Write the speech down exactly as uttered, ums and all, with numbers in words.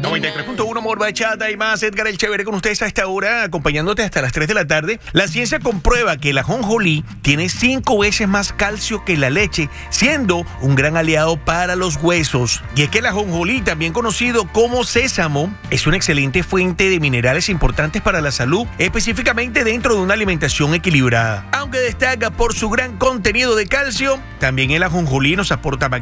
noventa y tres punto uno Morba Chata y más. Edgar el Chévere con ustedes a esta hora, acompañándote hasta las tres de la tarde. La ciencia comprueba que el ajonjolí tiene cinco veces más calcio que la leche, siendo un gran aliado para los huesos. Y es que el ajonjolí, también conocido como sésamo, es una excelente fuente de minerales importantes para la salud, específicamente dentro de una alimentación equilibrada. Aunque destaca por su gran contenido de calcio, también el ajonjolí nos aporta magnesio,